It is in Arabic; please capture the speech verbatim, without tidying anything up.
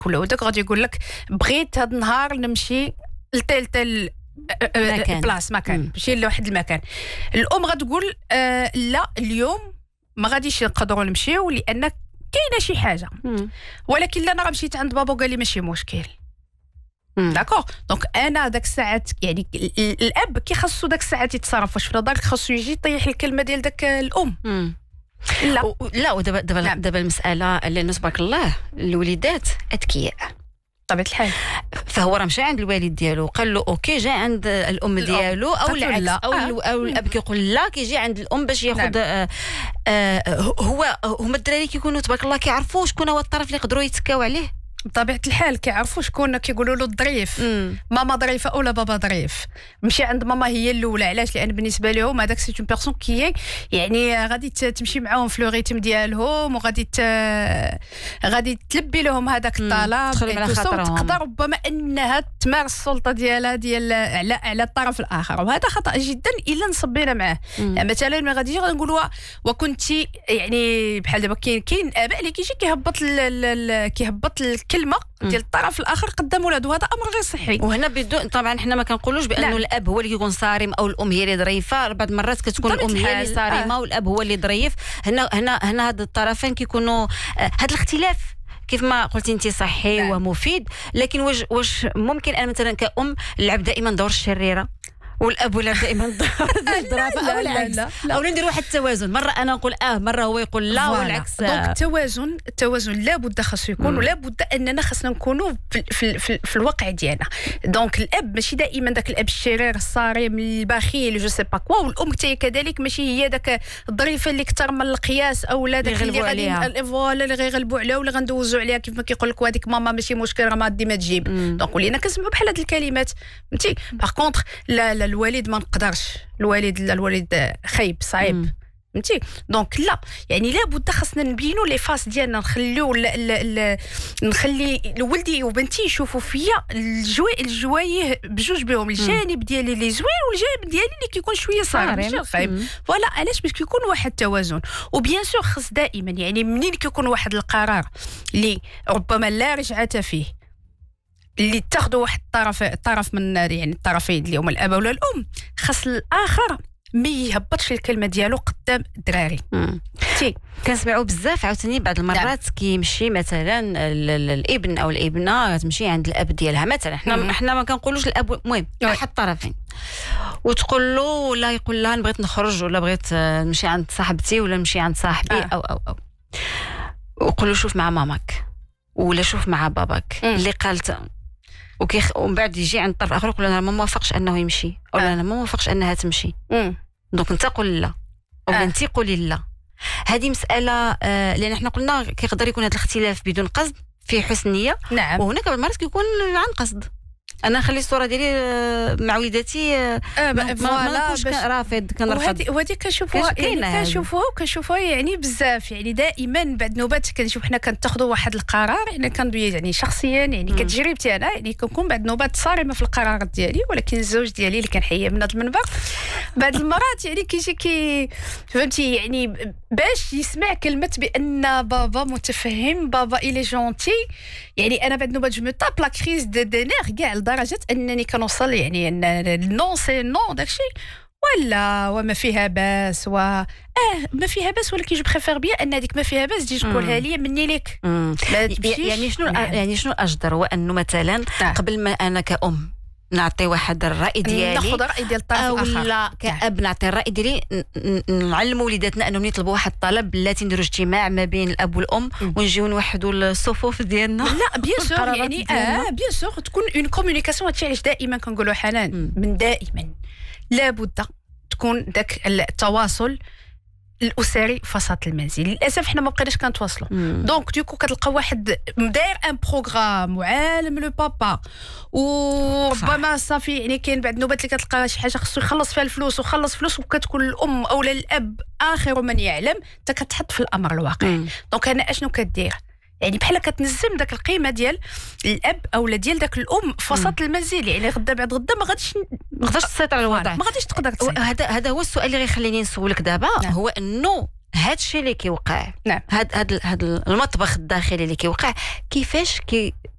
ولا وداك غادي يقول لك بغيت هذا النهار نمشي لتل تل مكان. بلاص مكان مم. مشي لواحد المكان. الام غتقول آه لا اليوم ما غاديش نقدروا نمشيو لان كاينه شي حاجه، مم. ولكن لا انا مشيت عند بابا وقال لي ماشي مشكل. مم. داكوغ دونك انا داك الساعات يعني ال- ال- الاب كي خاصو داك الساعات يتصرف، واش في نظرك خاصو يجي يطيح الكلمه ديال داك الام؟ مم. لا و- لا ودابا دابا نعم. دابا المساله لان تبارك الله الوليدات اذكياء، بطبيعه الحال فهو راه مشى عند الوالد ديالو قال له اوكي، جا عند الام ديالو او قالت له العكس لا. او آه. ال- او الاب كيقول لا، كيجي عند الام باش ياخذ نعم. آه آه هو هما الدراري كيكونوا تبارك الله كيعرفوا شكون هو الطرف اللي يقدروا يتكاو عليه. بطبيعه الحال كيعرفوا شكون كيقولوا له الظريف، مم. ماما ظريفه ولا بابا ظريف. مشي عند ماما هي الاولى، علاش؟ لان بالنسبه لهم هذاك سي اون بيرسون كي يعني غادي ت- تمشي معاهم في لو ريتم ديالهم، وغادي ت... غادي تلبي لهم هذاك مم. الطلب، تدخل على et tout ça، خاطرهم. وتقدر ربما انها تمارس السلطه ديالها ديال على على الطرف الاخر، وهذا خطا جدا الا نصبينا معاه. مم. يعني مثلا ما غاديش غنقولوا وكنت يعني بحال دابا كاين كاين اباء اللي كيجي كيهبط ال- ال- ال- كيهبط الكلمه ديال الطرف الاخر قدام ولادو، هذا امر غير صحي. وهنا بدون طبعا حنا ما كنقولوش بانه نعم. الاب هو اللي كيكون صارم او الام هي اللي ظريفه، بعض المرات كتكون بطبيعة الام هي اللي الحال. صارمه آه. والاب هو اللي ظريف. هنا هنا هنا هاد الطرفين كيكونوا آه، هاد الاختلاف كيف ما قلتي انت صحي نعم. ومفيد، لكن واش واش ممكن انا مثلا كأم نلعب دائما دور الشريره والاب يلعب دائما دور الظرافه لا، او لا، العكس، لا، لا. او ندير واحد التوازن، مره انا نقول اه مره هو يقول لا فوالا. والعكس. دونك التوازن التوازن لابد خاصو يكون، ولابد اننا خاصنا نكونوا في, في, في, في الواقع ديالنا. دونك الاب ماشي دائما داك الاب الشرير الصارم البخيل جو سي با كوا، والام حتى كذلك ماشي هي داك الظريفه اللي كثر من القياس او لا داك اللي غادي فوالا اللي غيغلبوا عليها ولا غندوزوا عليها كيف ما كيقول لك هذيك ماما ماشي مشكل راه ما ديما تجيب. دونك ولينا كنسمعوا بحال هاد الكلمات فهمتي. باغ كونطخ لا لا الوالد ما نقدرش، الوالد لا الوالد خايب صعيب مم. فهمتي. دونك لا يعني لابد خاصنا نبينوا لي فاس ديالنا، نخليو ل- ل- ل- نخلي ولدي وبنتي يشوفوا فيا الجوي الجوايه بجوج بهم، الجانب ديالي اللي زوين والجانب ديالي اللي كيكون شويه صارم صارم. ماشي خايب. مم. فوالا علاش باش كيكون واحد التوازن. وبيان سور خص دائما يعني منين كيكون واحد القرار اللي ربما لا رجعه فيه، اللي تاخذوا واحد الطرف الطرف من يعني الطرفين اللي هما الاب ولا الام، خاص الاخر ما يهبطش الكلمه ديالو قدام الدراري. مم. تي كنسمعوا بزاف عاوتاني بعض المرات كيمشي مثلا ال- ال- الابن او الابنه تمشي عند الاب ديالها مثلا، حنا مم. حنا ما كنقولوش الاب، المهم وي. احد الطرفين، وتقول له ولا يقول لها بغيت نخرج ولا بغيت آه، نمشي عند صاحبتي ولا نمشي عند صاحبي آه. او او او وقول له شوف مع ماماك ولا شوف مع باباك مم. اللي قالت، وكيخ... ومن بعد يجي عند الطرف الاخر يقول انا ما موافقش انه يمشي ولا آه. انا ما موافقش انها تمشي، مم. دونك انت قول لا او آه. انت قولي لا. هذه مساله آه لان احنا قلنا كيقدر يكون هذا الاختلاف بدون قصد في حسن نيه، نعم. وهناك بعض المرات كيكون عن قصد. انا نخلي الصوره ديالي آه، مع وليداتي آه، آه ما ب- ما- ما فوالا نكونش باش- رافض كنرفض. وهذه وهذه كنشوفوها كاش- كاينة يعني هذه. كنشوفوها وكنشوفوها يعني بزاف، يعني دائما بعد نوبات كنشوف حنا كنتاخذوا واحد القرار، حنا كندوي يعني شخصيا يعني كتجربتي انا يعني كنكون بعد نوبات صارمه في القرارات ديالي، ولكن الزوج ديالي اللي كنحييه من هذا المنبر بعض المرات يعني كيجي كي فهمتي يعني باش يسمع كلمه بان بابا متفهم، بابا إلي جونتي، يعني انا بعد نوبات جو مو طاب لا كريز دو دينير كاع لدرجه انني كنوصل يعني ان نو سي نو داكشي ولا وما فيها باس و اه ما فيها باس، ولكن جو بريفير بيان ان هذيك ما فيها باس تجي تقولها لي مني لك. مم. ما ي- تمشيش. يعني شنو نعم. يعني شنو اجدر هو انه مثلا نعم. قبل ما انا كأم نعطي واحد الراي ديالي ناخذ راي ديال الطرف او الاخر. لا كأب نعطي الراي ديالي، ن- ن- نعلموا وليداتنا انهم يطلبوا واحد الطلب بلاتي نديروا اجتماع ما بين الاب والام ونجيو نوحدوا الصفوف ديالنا. لا بيان سور القرارات يعني ديالنا. اه بيان سور تكون اون كومونيكاسيون. هادشي علاش دائما كنقولوا حنان مم. من دائما لابد تكون داك التواصل الاسري في وسط المنزل. للاسف حنا ما بقيناش كنتواصلوا، مم. دونك دوكو كتلقى واحد داير ان بروغرام وعالم لو بابا، وربما صافي يعني كاين بعد نوبات اللي كتلقى شي حاجه خصو يخلص فيها الفلوس وخلص فلوس، وكتكون الام او الاب اخر من يعلم، انت كتحط في الامر الواقع. مم. دونك انا اشنو كدير يعني بحال كتنزم داك القيمه ديال الاب او ديال داك الام في وسط المنزل، يعني غدا بعد غدا ما غاديش ما تقدرش تسيطر على الوضع. ما غاديش تقدر تسيطر. هذا هذا هو السؤال اللي غيخليني نسولك دابا. نعم. هو انه هذا الشيء اللي كيوقع، نعم. هذا هذا المطبخ الداخلي اللي كيوقع، كيفاش كي